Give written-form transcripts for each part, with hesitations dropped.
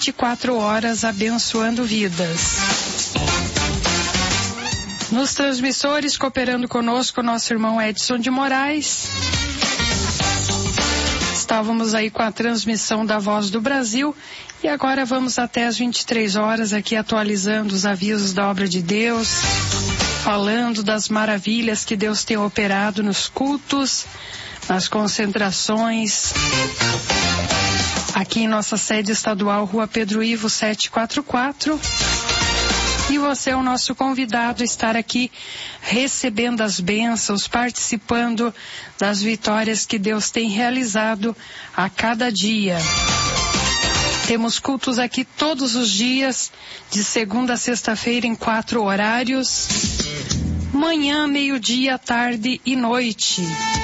24 horas abençoando vidas. Nos transmissores, cooperando conosco, nosso irmão Edson de Moraes. Estávamos aí com a transmissão da Voz do Brasil e agora vamos até as 23 horas aqui atualizando os avisos da obra de Deus, falando das maravilhas que Deus tem operado nos cultos, nas concentrações. Aqui em nossa sede estadual, Rua Pedro Ivo 744. E você é o nosso convidado a estar aqui recebendo as bênçãos, participando das vitórias que Deus tem realizado a cada dia. Temos cultos aqui todos os dias, de segunda a sexta-feira em 4 horários. Manhã, meio-dia, tarde e noite.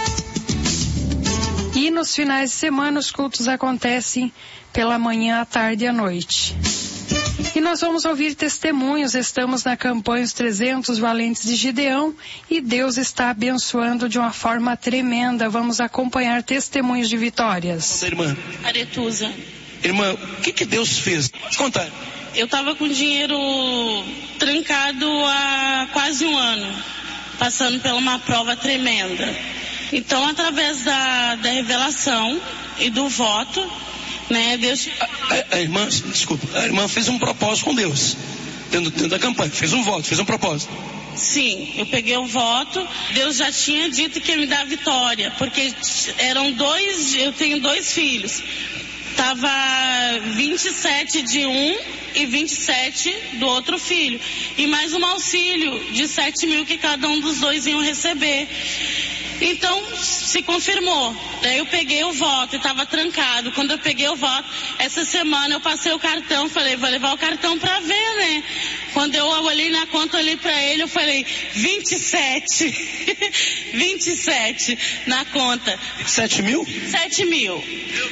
E nos finais de semana os cultos acontecem pela manhã, à tarde e à noite. E nós vamos ouvir testemunhos. Estamos na campanha Os 300 Valentes de Gideão e Deus está abençoando de uma forma tremenda. Vamos acompanhar testemunhos de vitórias. Irmã Aretusa. Irmã, o que Deus fez? Pode contar. Eu estava com dinheiro trancado há quase um ano, passando por uma prova tremenda. Então, através da revelação e do voto, né, Deus... A irmã, desculpa, a irmã fez um propósito com Deus, dentro da campanha, fez um voto, fez um propósito. Sim, eu peguei o voto, Deus já tinha dito que ia me dar a vitória, porque eu tenho 2 filhos. Tava 27 de um e 27 do outro filho. E mais um auxílio de 7 mil que cada um dos 2 iam receber. Então, se confirmou. Daí eu peguei o voto e estava trancado. Quando eu peguei o voto, essa semana eu passei o cartão, falei, vou levar o cartão para ver, né? Quando eu olhei na conta, olhei para ele, eu falei, 27. 27 na conta. 7 mil? 7 mil.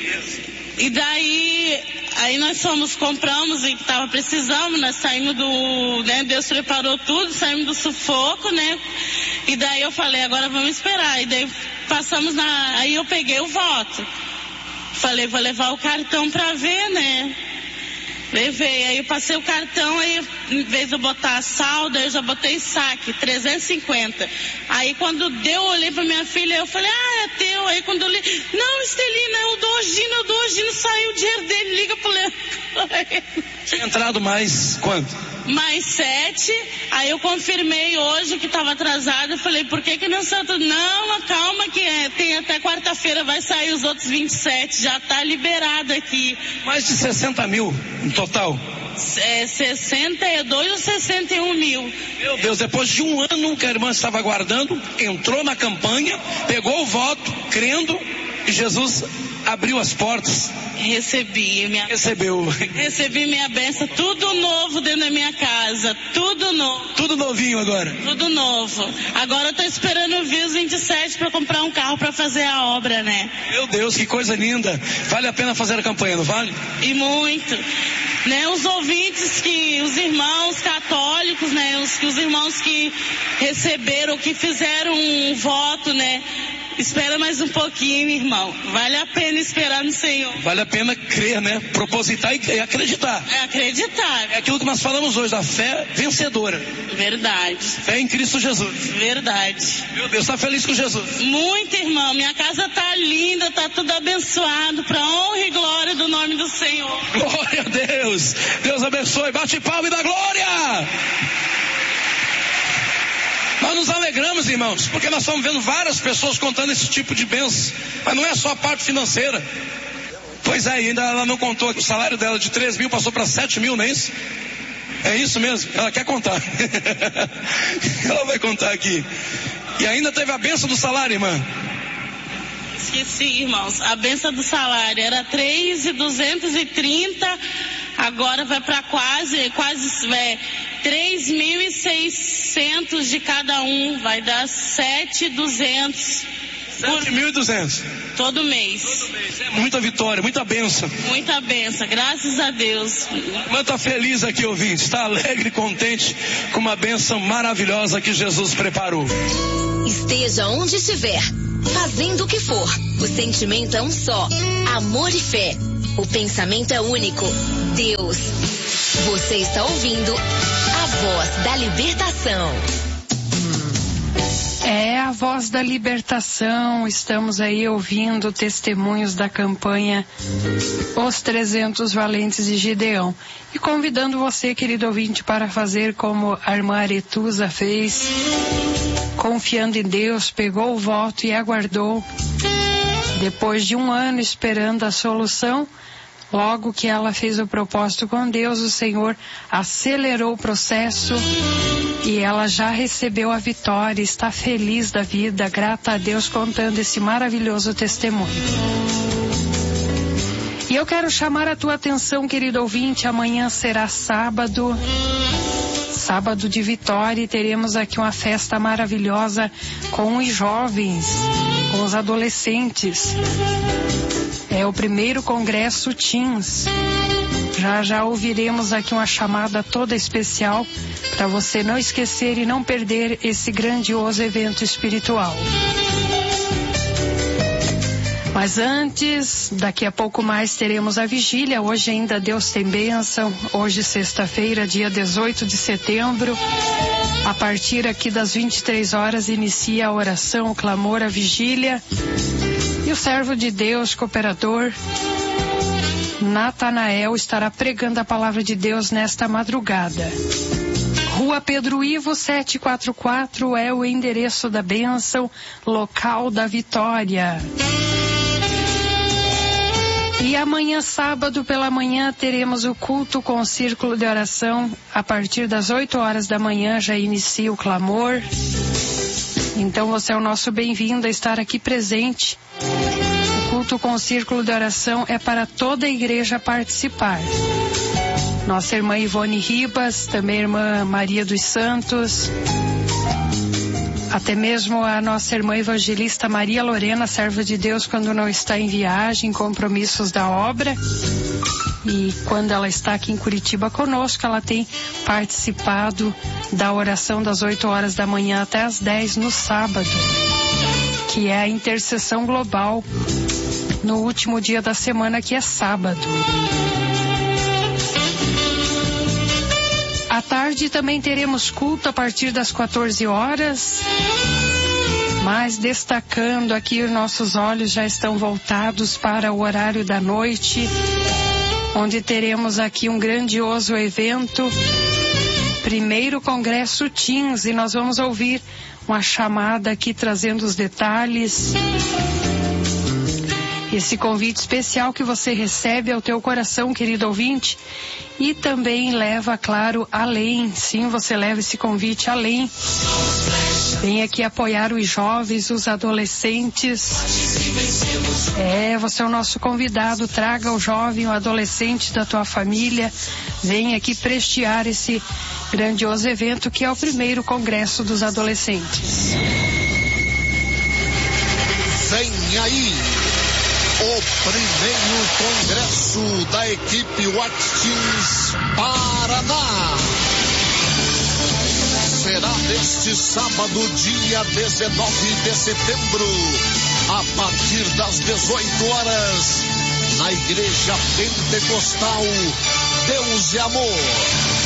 E daí, aí nós compramos e estava precisando, nós saímos né, Deus preparou tudo, saímos do sufoco, né? E daí eu falei, agora vamos esperar. E daí aí eu peguei o voto. Falei, vou levar o cartão para ver, né? Levei, aí eu passei o cartão, aí em vez de eu botar saldo, eu já botei saque, 350. Aí quando eu olhei pra minha filha, eu falei, é teu. Aí quando eu li, não, Estelina, eu dou Gino, saiu o dinheiro dele, liga pro Leandro. Tinha entrado mais quanto? Mais 7, aí eu confirmei hoje que estava atrasado, eu falei, por que não Santo? Não, calma que tem até quarta-feira, vai sair os outros 27, já está liberado aqui. Mais de 60 mil no total? 62 ou 61 mil. Meu Deus, depois de um ano que a irmã estava aguardando, entrou na campanha, pegou o voto, crendo, e Jesus abriu as portas. Recebi minha bênção, tudo novo dentro da minha casa, tudo novo. Tudo novinho agora? Tudo novo. Agora eu tô esperando vir os 27 para comprar um carro para fazer a obra, né? Meu Deus, que coisa linda. Vale a pena fazer a campanha, não vale? E muito. Né, os ouvintes os irmãos católicos, né, os irmãos que receberam, que fizeram um voto, né? Espera mais um pouquinho, irmão. Vale a pena esperar no Senhor. Vale a pena crer, né? Propositar e acreditar. É acreditar. É aquilo que nós falamos hoje, da fé vencedora. Verdade. Fé em Cristo Jesus. Verdade. Meu Deus, está feliz com Jesus? Muito, irmão. Minha casa tá linda, tá tudo abençoado, para honra e glória do nome do Senhor. Glória a Deus. Deus abençoe. Bate palma e dá glória. Nós nos alegramos, irmãos, porque nós estamos vendo várias pessoas contando esse tipo de bênção. Mas não é só a parte financeira. Pois é, ainda ela não contou que o salário dela de 3 mil passou para 7 mil, não é isso? É isso mesmo, ela quer contar. Ela vai contar aqui. E ainda teve a bênção do salário, irmã. Esqueci, irmãos, a bênção do salário era 3.230, agora vai para quase 3.600 de cada um, vai dar 7.200. 7.200. Todo mês. É muita vitória, muita bênção. Muita bênção, graças a Deus. Mas está feliz aqui, ouvinte, está alegre e contente com uma bênção maravilhosa que Jesus preparou. Esteja onde estiver, fazendo o que for, o sentimento é um só: amor e fé. O pensamento é único. Deus. Você está ouvindo a Voz da Libertação. É a Voz da Libertação. Estamos aí ouvindo testemunhos da campanha Os 300 Valentes de Gideão. E convidando você, querido ouvinte, para fazer como a irmã Aretusa fez, confiando em Deus, pegou o voto e aguardou. Depois de 1 ano esperando a solução, logo que ela fez o propósito com Deus, o Senhor acelerou o processo e ela já recebeu a vitória, está feliz da vida, grata a Deus, contando esse maravilhoso testemunho. E eu quero chamar a tua atenção, querido ouvinte, amanhã será sábado de vitória, e teremos aqui uma festa maravilhosa com os jovens, com os adolescentes. É o primeiro congresso Teens. Já ouviremos aqui uma chamada toda especial para você não esquecer e não perder esse grandioso evento espiritual. Mas antes, daqui a pouco mais teremos a vigília. Hoje ainda Deus tem bênção. Hoje, sexta-feira, dia 18 de setembro. A partir aqui das 23 horas inicia a oração, o clamor, a vigília. E o servo de Deus, cooperador, Natanael, estará pregando a palavra de Deus nesta madrugada. Rua Pedro Ivo 744 é o endereço da bênção, local da vitória. E amanhã, sábado, pela manhã, teremos o culto com o círculo de oração. A partir das 8 horas da manhã já inicia o clamor. Então você é o nosso bem-vindo a estar aqui presente. O culto com o círculo de oração é para toda a igreja participar. Nossa irmã Ivone Ribas, também a irmã Maria dos Santos, até mesmo a nossa irmã evangelista Maria Lorena, serva de Deus, quando não está em viagem, compromissos da obra. E quando ela está aqui em Curitiba conosco, ela tem participado da oração das 8 horas da manhã até as 10 no sábado, que é a intercessão global no último dia da semana, que é sábado. À tarde também teremos culto a partir das 14 horas, mas destacando aqui, os nossos olhos já estão voltados para o horário da noite, onde teremos aqui um grandioso evento, primeiro congresso Teens, e nós vamos ouvir uma chamada aqui trazendo os detalhes. Esse convite especial que você recebe ao teu coração, querido ouvinte, e também leva, claro, além. Sim, você leva esse convite além. Vem aqui apoiar os jovens, os adolescentes. Você é o nosso convidado. Traga o jovem, o adolescente da tua família. Vem aqui prestigiar esse grandioso evento que é o primeiro congresso dos adolescentes. Vem aí o primeiro congresso da equipe Watkins Paraná. Será neste sábado, dia 19 de setembro, a partir das 18 horas, na Igreja Pentecostal Deus e Amor.